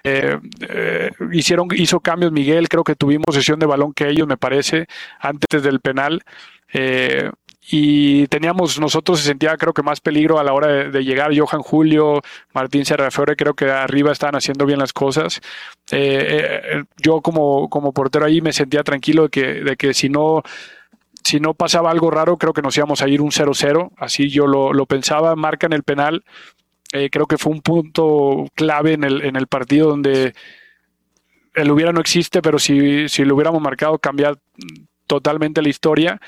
Hizo cambios Miguel, creo que tuvimos posesión de balón que ellos, me parece, antes del penal. Y nosotros se sentía creo que más peligro a la hora de llegar. Johan Julio, Martín Serrafiore, creo que arriba estaban haciendo bien las cosas. Yo como portero ahí me sentía tranquilo de que si no pasaba algo raro, creo que nos íbamos a ir un 0-0, así yo lo pensaba. Marcan el penal, creo que fue un punto clave en el partido donde el hubiera no existe, pero si lo hubiéramos marcado cambia totalmente la historia.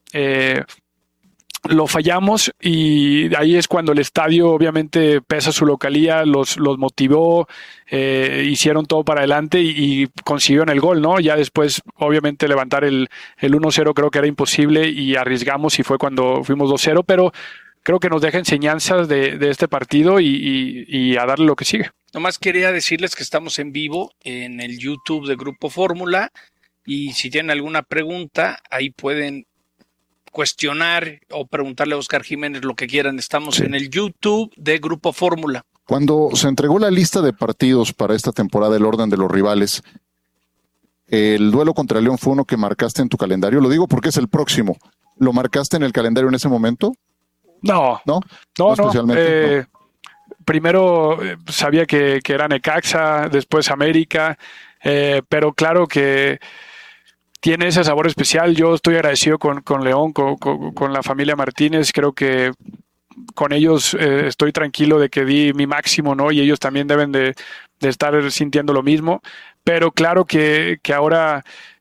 Lo fallamos y ahí es cuando el estadio obviamente pesa su localía, los motivó, hicieron todo para adelante y consiguieron el gol, ¿no? Ya después obviamente levantar el 1-0 creo que era imposible y arriesgamos y fue cuando fuimos 2-0, pero creo que nos deja enseñanzas de este partido y a darle lo que sigue. Nomás quería decirles que estamos en vivo en el YouTube de Grupo Fórmula y si tienen alguna pregunta ahí pueden cuestionar o preguntarle a Oscar Jiménez lo que quieran. Estamos en el YouTube de Grupo Fórmula. Cuando se entregó la lista de partidos para esta temporada, el orden de los rivales, el duelo contra León fue uno que marcaste en tu calendario. Lo digo porque es el próximo. ¿Lo marcaste en el calendario en ese momento? No. Especialmente. No. Primero sabía que era Necaxa, después América, pero claro que tiene ese sabor especial. Yo estoy agradecido con León, con la familia Martínez. Creo que con ellos estoy tranquilo de que di mi máximo, ¿no? Y ellos también deben de estar sintiendo lo mismo. Pero claro que ahora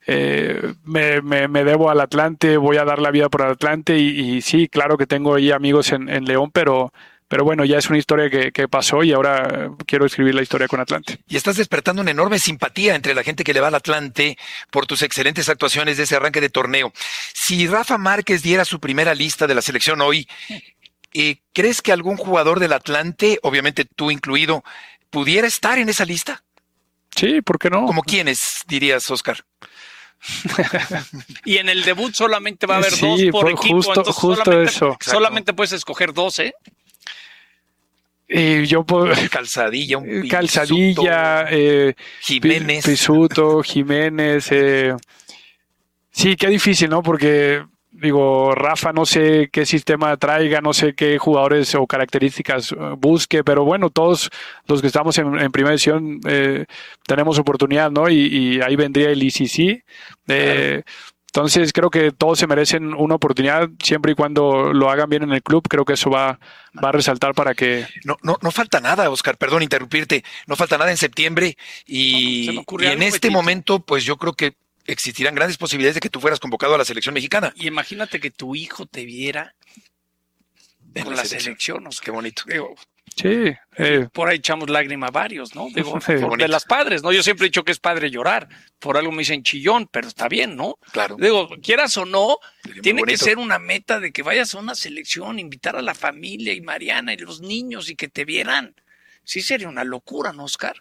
me debo al Atlante, voy a dar la vida por el Atlante y sí, claro que tengo ahí amigos en León, pero bueno, ya es una historia que pasó y ahora quiero escribir la historia con Atlante. Y estás despertando una enorme simpatía entre la gente que le va al Atlante por tus excelentes actuaciones de ese arranque de torneo. Si Rafa Márquez diera su primera lista de la selección hoy, ¿crees que algún jugador del Atlante, obviamente tú incluido, pudiera estar en esa lista? Sí, ¿por qué no? ¿Como quiénes, dirías, Oscar? Y en el debut solamente va a haber dos por equipo. Justo eso. Solamente puedes escoger dos, ¿eh? Yo puedo... Calzadilla, Jiménez. Pisuto, Jiménez. Sí, qué difícil, ¿no? Porque, digo, Rafa no sé qué sistema traiga, no sé qué jugadores o características busque, pero bueno, todos los que estamos en primera división tenemos oportunidad, ¿no? Y ahí vendría el ICC. Entonces creo que todos se merecen una oportunidad siempre y cuando lo hagan bien en el club. Creo que eso va a resaltar para que... No falta nada, Oscar, perdón interrumpirte. No falta nada en septiembre y en este momento pues yo creo que existirán grandes posibilidades de que tú fueras convocado a la selección mexicana. Y imagínate que tu hijo te viera en la selección. Qué bonito. Sí. Por ahí echamos lágrima varios, ¿no? Digo, de las padres, ¿no? Yo siempre he dicho que es padre llorar. Por algo me dicen chillón, pero está bien, ¿no? Claro. Digo, quieras o no, tiene que ser una meta de que vayas a una selección, invitar a la familia y Mariana y los niños y que te vieran. Sí sería una locura, ¿no, Oscar?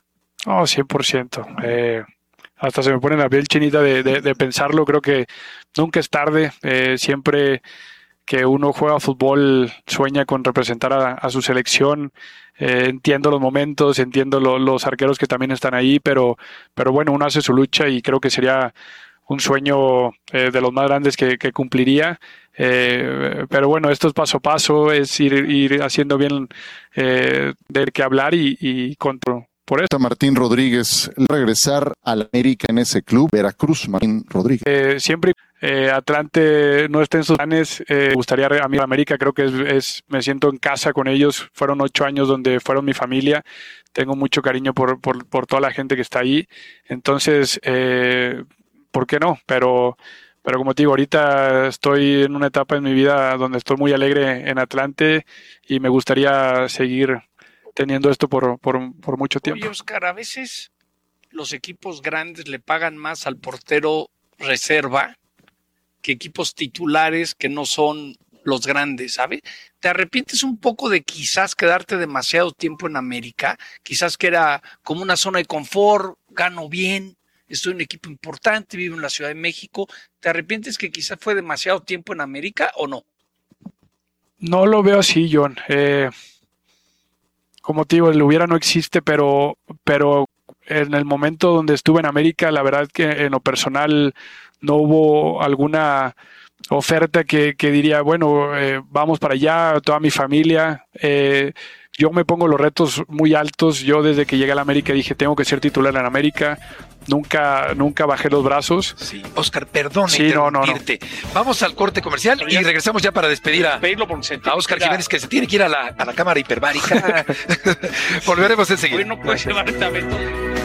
100%. Hasta se me pone la piel chinita de pensarlo. Creo que nunca es tarde. Siempre que uno juega fútbol sueña con representar a su selección. Entiendo los momentos, entiendo los arqueros que también están ahí, pero bueno, uno hace su lucha y creo que sería un sueño de los más grandes que cumpliría. Pero bueno, esto es paso a paso, es ir haciendo bien de qué hablar y control. Por eso. Martín Rodríguez, regresar a la América en ese club, Veracruz, Martín Rodríguez. Siempre Atlante no esté en sus planes, me gustaría a mí América, creo que me siento en casa con ellos. Fueron 8 años donde fueron mi familia, tengo mucho cariño por toda la gente que está ahí, entonces ¿por qué no? Pero como te digo, ahorita estoy en una etapa en mi vida donde estoy muy alegre en Atlante y me gustaría seguir teniendo esto por mucho tiempo. Oye, Oscar, a veces los equipos grandes le pagan más al portero reserva que equipos titulares que no son los grandes, ¿sabes? ¿Te arrepientes un poco de quizás quedarte demasiado tiempo en América? Quizás que era como una zona de confort, gano bien, estoy en un equipo importante, vivo en la Ciudad de México. ¿Te arrepientes que quizás fue demasiado tiempo en América o no? No lo veo así, John. Como te digo, el hubiera no existe, pero en el momento donde estuve en América, la verdad que en lo personal no hubo alguna oferta que diría, bueno, vamos para allá, toda mi familia. Yo me pongo los retos muy altos. Yo desde que llegué a la América dije, tengo que ser titular en América. Nunca bajé los brazos. Sí. Oscar, perdón Sí, interrumpirte. Vamos al corte comercial y regresamos ya para despedir a Oscar Jiménez, que se tiene que ir a la cámara hiperbárica. Volveremos enseguida. Hoy no puedes llevarte a Beto.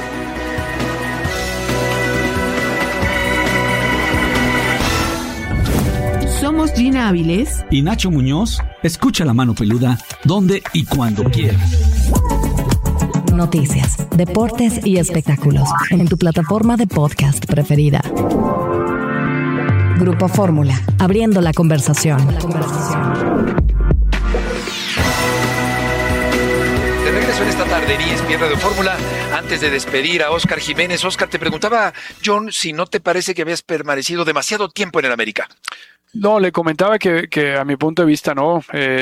Somos Gina Áviles y Nacho Muñoz. Escucha La Mano Peluda donde y cuando quieras. Noticias, deportes y espectáculos en tu plataforma de podcast preferida. Grupo Fórmula, abriendo la conversación. De regreso en esta tarde en ESPN Radio Fórmula, antes de despedir a Oscar Jiménez. Oscar, te preguntaba, John, si no te parece que habías permanecido demasiado tiempo en el América. No, le comentaba que a mi punto de vista no.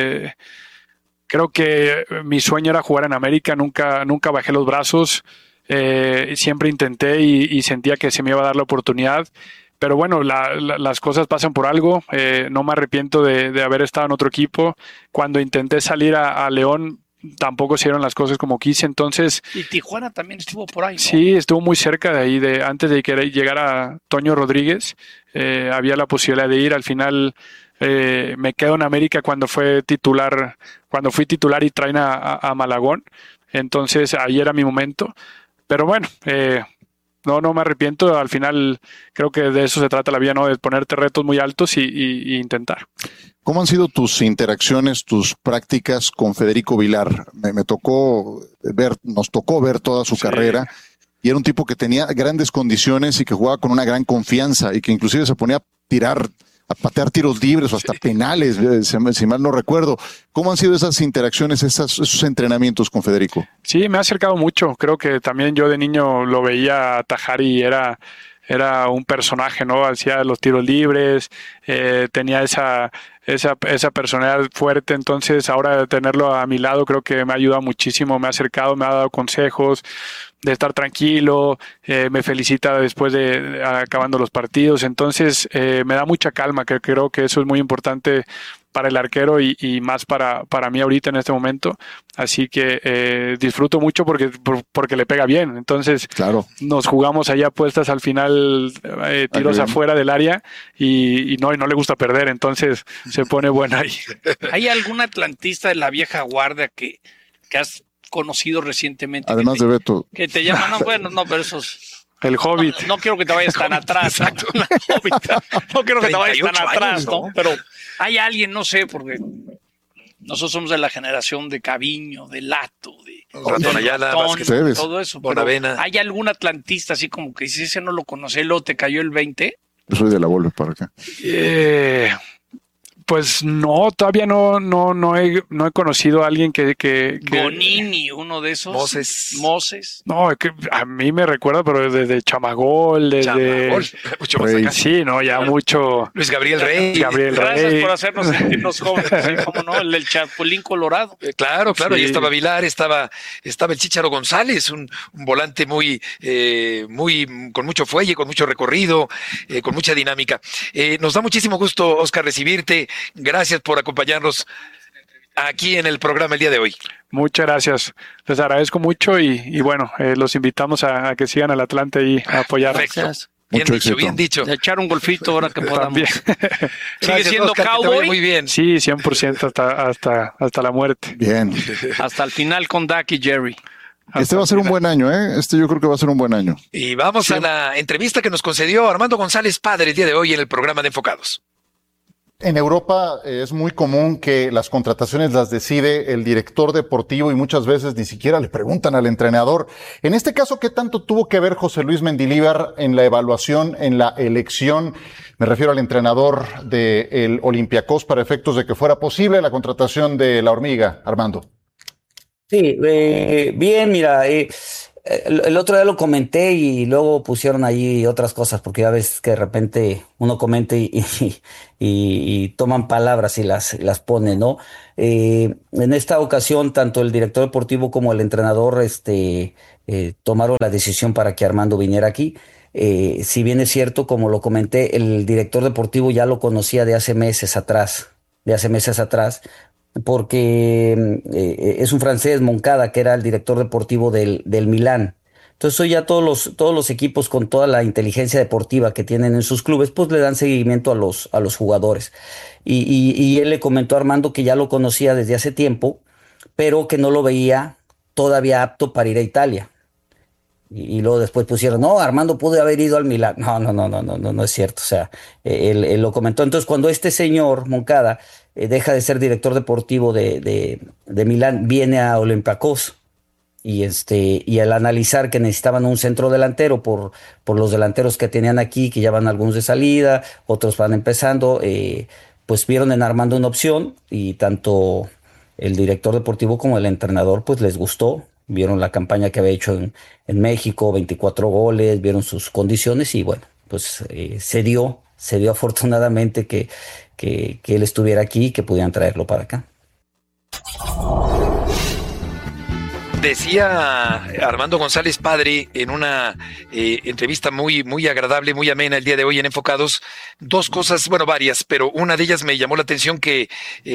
Creo que mi sueño era jugar en América, nunca bajé los brazos, siempre intenté y sentía que se me iba a dar la oportunidad. Pero bueno, las cosas pasan por algo. No me arrepiento de haber estado en otro equipo. Cuando intenté salir a León, tampoco se dieron las cosas como quise. Entonces, Y Tijuana también estuvo por ahí, ¿no? sí, estuvo muy cerca de ahí, antes de que llegara Toño Rodríguez. Había la posibilidad de ir. Al final me quedo en América cuando fui titular y traen a Malagón. Entonces ahí era mi momento. Pero bueno, no me arrepiento. Al final creo que de eso se trata la vida, ¿no? De ponerte retos muy altos y intentar. ¿Cómo han sido tus interacciones, tus prácticas con Federico Vilar? Nos tocó ver toda su carrera, y era un tipo que tenía grandes condiciones y que jugaba con una gran confianza y que inclusive se ponía a patear tiros libres o hasta penales, si mal no recuerdo. ¿Cómo han sido esas interacciones, esos entrenamientos con Federico? Sí, me ha acercado mucho. Creo que también yo de niño lo veía atajar y era un personaje, ¿no? Hacía los tiros libres, tenía esa personalidad fuerte. Entonces ahora tenerlo a mi lado creo que me ha ayudado muchísimo, me ha acercado, me ha dado consejos de estar tranquilo, me felicita después de acabando los partidos. Entonces me da mucha calma, que creo que eso es muy importante para el arquero y más para mí ahorita en este momento. Así que disfruto mucho porque le pega bien. Entonces claro, nos jugamos allá apuestas al final, tiros afuera del área y no le gusta perder. Entonces se pone bueno ahí. ¿Hay algún atlantista de la vieja guardia que has conocido recientemente? Además de Beto. Que te llaman, no, pero esos... El Hobbit. No quiero que te vayas tan atrás. Exacto. No quiero que te vayas tan atrás, ¿no? Pero hay alguien, no sé, porque nosotros somos de la generación de Caviño, de Lato, de Ratón Ayala, todo eso. Bonavena. ¿Hay algún atlantista así como que si ese no lo conocí, luego te cayó el 20? Yo soy de la Volpe, ¿para acá? Pues no, todavía no he conocido a alguien que Gonini, uno de esos. Moses. No, que a mí me recuerda, pero desde Chamagol, mucho más acá. Sí, no, ya mucho. Luis Gabriel Rey. Gracias por hacernos sentirnos jóvenes, ¿sí? ¿Cómo no? El Chapulín Colorado. Claro, Sí. Ahí estaba Vilar, estaba el Chícharo González, un volante muy con mucho fuelle, con mucho recorrido, con mucha dinámica. Nos da muchísimo gusto, Oscar, recibirte. Gracias por acompañarnos aquí en el programa el día de hoy. Muchas gracias. Les agradezco mucho y bueno, los invitamos a que sigan al Atlante y a apoyar. Perfecto. Bien dicho. De echar un golfito ahora que podamos. También. ¿Sigue siendo Oscar, que te vaya cowboy? muy bien. Sí, 100% hasta la muerte. Bien. Hasta el final con Dak y Jerry. Este va a ser un buen año, ¿eh? Yo creo que va a ser un buen año. Y vamos a la entrevista que nos concedió Armando González Padre el día de hoy en el programa de Enfocados. En Europa es muy común que las contrataciones las decide el director deportivo y muchas veces ni siquiera le preguntan al entrenador. En este caso, ¿qué tanto tuvo que ver José Luis Mendilibar en la evaluación, en la elección? Me refiero al entrenador del Olympiacos para efectos de que fuera posible la contratación de la Hormiga, Armando. Sí, bien, mira, el otro día lo comenté y luego pusieron ahí otras cosas, porque ya ves que de repente uno comenta y toman palabras y las ponen, ¿no? En esta ocasión, tanto el director deportivo como el entrenador tomaron la decisión para que Armando viniera aquí. Si bien es cierto, como lo comenté, el director deportivo ya lo conocía de hace meses atrás, porque es un francés, Moncada, que era el director deportivo del Milán. Entonces hoy ya todos los equipos con toda la inteligencia deportiva que tienen en sus clubes, pues le dan seguimiento a los jugadores. Y él le comentó a Armando que ya lo conocía desde hace tiempo, pero que no lo veía todavía apto para ir a Italia. Y luego después pusieron, no, Armando pudo haber ido al Milán. No es cierto. O sea, él lo comentó. Entonces, cuando este señor Moncada deja de ser director deportivo de Milán, viene a Olympiacos. Y al analizar que necesitaban un centro delantero por los delanteros que tenían aquí, que ya van algunos de salida, otros van empezando, pues vieron en Armando una opción, y tanto el director deportivo como el entrenador pues les gustó. Vieron la campaña que había hecho en México, 24 goles, vieron sus condiciones y bueno, pues se dio afortunadamente que él estuviera aquí y que pudieran traerlo para acá. Decía Armando González padre en una entrevista muy, muy agradable, muy amena el día de hoy en Enfocados, dos cosas, bueno, varias, pero una de ellas me llamó la atención, que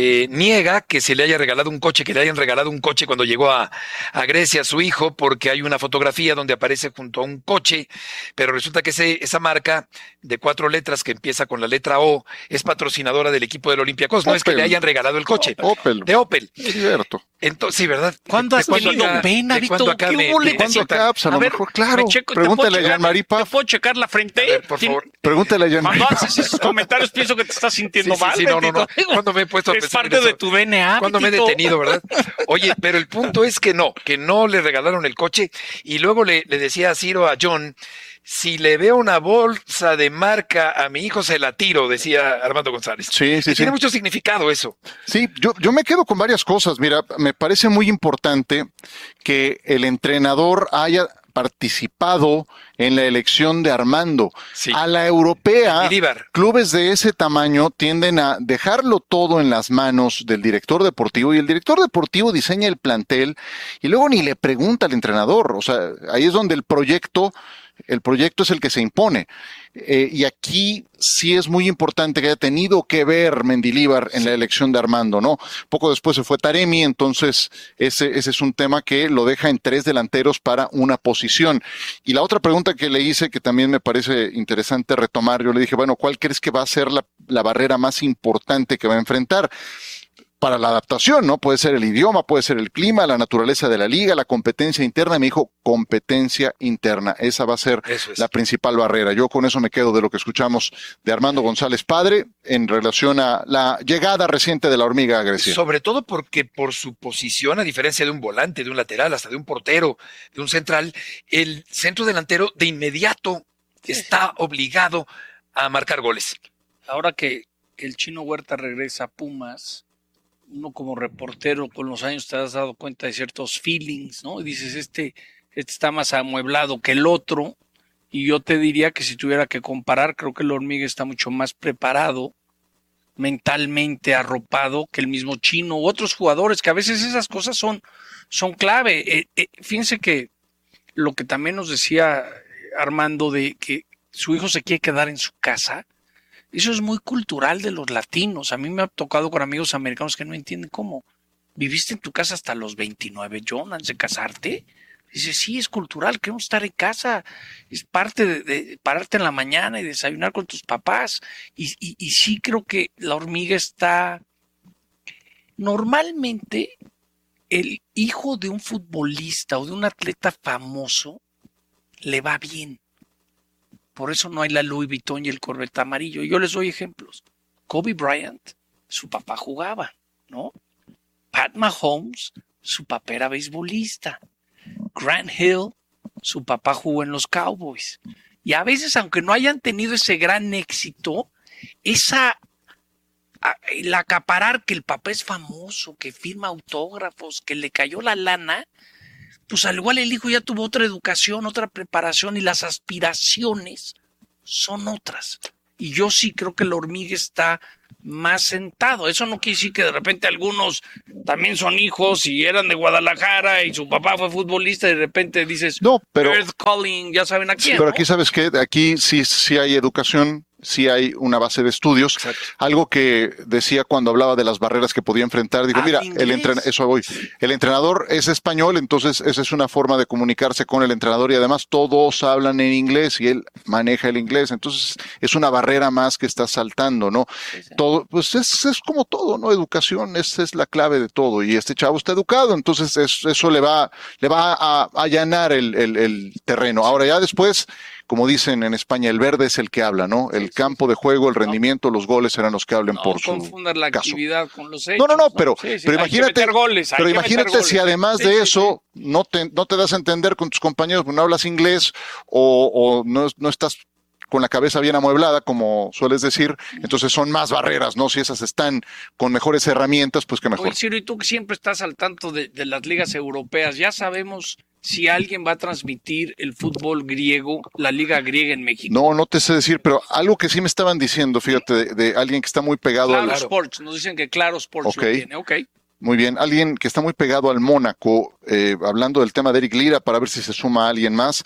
niega que se le haya regalado un coche, que le hayan regalado un coche cuando llegó a Grecia a su hijo, porque hay una fotografía donde aparece junto a un coche, pero resulta que esa marca de 4 letras que empieza con la letra O es patrocinadora del equipo del Olympiacos. No es que le hayan regalado el coche. De Opel. Cierto. Entonces, sí, ¿verdad? ¿Cuándo has tenido pena, Víctor? ¿Qué hubo? ¿Cuándo acá? Pues a lo mejor, claro. Pregúntale a Jean-Marie Paf. ¿Te puedo checar la frente? A ver, por favor. Pregúntale a Jean-Marie. Cuando haces esos comentarios pienso que te estás sintiendo mal. Sí, no. ¿Cuándo me he puesto a es pensar en parte eso? de tu DNA, ¿Cuándo me he detenido, verdad? Oye, pero el punto es que no le regalaron el coche. Y luego le decía a Ciro, a John, si le veo una bolsa de marca a mi hijo se la tiro, decía Armando González. Sí. Tiene mucho significado eso. Sí, yo me quedo con varias cosas. Mira, me parece muy importante que el entrenador haya participado en la elección de Armando. Sí. A la europea, Mendilibar. clubes de ese tamaño tienden a dejarlo todo en las manos del director deportivo, y el director deportivo diseña el plantel y luego ni le pregunta al entrenador. O sea, ahí es donde el proyecto es el que se impone. Y aquí sí es muy importante que haya tenido que ver Mendilibar en la elección de Armando, ¿no? Poco después se fue Taremi, entonces ese es un tema que lo deja en 3 delanteros para una posición. Y la otra pregunta que le hice, que también me parece interesante retomar, yo le dije, bueno, ¿cuál crees que va a ser la barrera más importante que va a enfrentar? Para la adaptación, ¿no? Puede ser el idioma, puede ser el clima, la naturaleza de la liga, la competencia interna. Me dijo, competencia interna. Esa va a ser la principal barrera. Yo con eso me quedo de lo que escuchamos de Armando González padre en relación a la llegada reciente de la hormiga a Grecia. Sobre todo porque por su posición, a diferencia de un volante, de un lateral, hasta de un portero, de un central, el centro delantero de inmediato está obligado a marcar goles. Ahora que el Chino Huerta regresa a Pumas, uno como reportero con los años te has dado cuenta de ciertos feelings, ¿no? Y dices, este está más amueblado que el otro, y yo te diría que si tuviera que comparar, creo que el Hormiga está mucho más preparado, mentalmente arropado que el mismo Chino u otros jugadores, que a veces esas cosas son clave. Fíjense que lo que también nos decía Armando de que su hijo se quiere quedar en su casa, eso es muy cultural de los latinos. A mí me ha tocado con amigos americanos que no entienden cómo. ¿Viviste en tu casa hasta los 29, John, antes de casarte? Dice, sí, es cultural, queremos estar en casa. Es parte de pararte en la mañana y desayunar con tus papás. Y sí creo que la hormiga está... Normalmente, el hijo de un futbolista o de un atleta famoso le va bien. Por eso no hay la Louis Vuitton y el Corvette amarillo. Yo les doy ejemplos. Kobe Bryant, su papá jugaba, ¿no? Pat Mahomes, su papá era beisbolista. Grant Hill, su papá jugó en los Cowboys. Y a veces, aunque no hayan tenido ese gran éxito, el acaparar que el papá es famoso, que firma autógrafos, que le cayó la lana, pues al igual el hijo ya tuvo otra educación, otra preparación, y las aspiraciones son otras. y yo sí creo que la hormiga está más sentado. Eso no quiere decir que de repente algunos también son hijos y eran de Guadalajara y su papá fue futbolista y de repente dices, no, pero Earth Calling, ya saben a quién. Pero ¿no? aquí, ¿sabes qué? Aquí sí hay educación, sí hay una base de estudios. Exacto. Algo que decía cuando hablaba de las barreras que podía enfrentar, dijo, mira, el entrenador es español, entonces esa es una forma de comunicarse con el entrenador y además todos hablan en inglés y él maneja el inglés, entonces es una barrera más que está saltando, ¿no? Sí. Todo, pues es como todo, ¿no? Educación, esa es la clave de todo y este chavo está educado, entonces eso le va a allanar el terreno. Ahora ya después, como dicen en España, el verde es el que habla, ¿no? El campo de juego, el rendimiento, los goles serán los que hablen por su caso. No confundas la actividad con los hechos. No, pero imagínate si además de eso no te das a entender con tus compañeros, no hablas inglés o no estás con la cabeza bien amueblada, como sueles decir, entonces son más barreras, ¿no? Si esas están con mejores herramientas, pues que mejor. Oye, Ciro, y tú que siempre estás al tanto de las ligas europeas, ya sabemos si alguien va a transmitir el fútbol griego, la liga griega en México. No te sé decir, pero algo que sí me estaban diciendo, fíjate, de alguien que está muy pegado Claro Sports, nos dicen que Claro Sports lo tiene, ok. Muy bien, alguien que está muy pegado al Mónaco, hablando del tema de Eric Lira, para ver si se suma alguien más,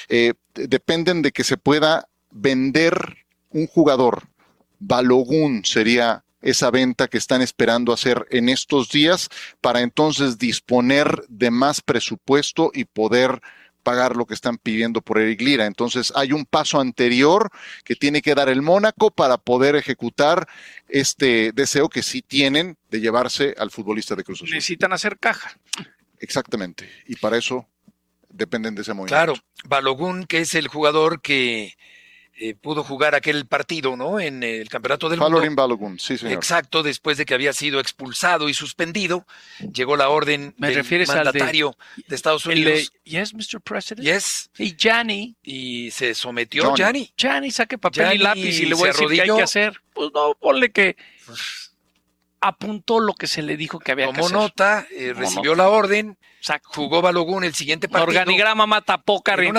dependen de que se pueda vender un jugador. Balogun sería esa venta que están esperando hacer en estos días para entonces disponer de más presupuesto y poder pagar lo que están pidiendo por Eric Lira. Entonces hay un paso anterior que tiene que dar el Mónaco para poder ejecutar este deseo que sí tienen de llevarse al futbolista de Cruz Azul. Necesitan hacer caja. Exactamente, y para eso dependen de ese movimiento. Claro, Balogun, que es el jugador que pudo jugar aquel partido, ¿no? En el Campeonato del Falorin Mundo. Balogun, sí, señor. Exacto, después de que había sido expulsado y suspendido, llegó la orden del mandatario de Estados Unidos. Yes, Mr. President. Yes. Y Gianni. Y se sometió Gianni. Saque papel y lápiz y le voy a decir qué hay que hacer. Pues no, ponle que apuntó lo que se le dijo que había que hacer. Tomó nota, recibió la orden, jugó Balogun el siguiente partido. Organigrama mata pócar.